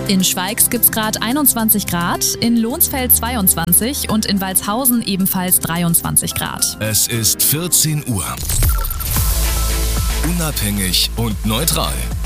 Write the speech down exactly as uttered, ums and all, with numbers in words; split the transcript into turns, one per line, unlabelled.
In Schweigst gibt es gerade einundzwanzig Grad, in Lohnsfeld zweiundzwanzig und in Walshausen ebenfalls dreiundzwanzig Grad.
Es ist vierzehn Uhr. Unabhängig und neutral.